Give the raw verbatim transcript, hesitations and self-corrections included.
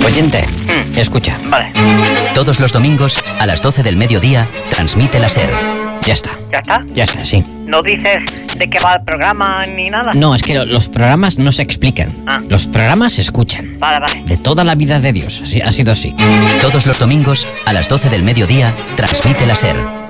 Oyente, Mm. escucha. Vale. Todos los domingos, a las doce del mediodía, transmite la SER. Ya está. ¿Ya está? Ya está, sí. ¿No dices de qué va el programa ni nada? No, es que lo- los programas no se explican. Ah. Los programas se escuchan. Vale, vale. De toda la vida de Dios. Así, ha sido así. Todos los domingos, a las doce del mediodía, transmite la SER.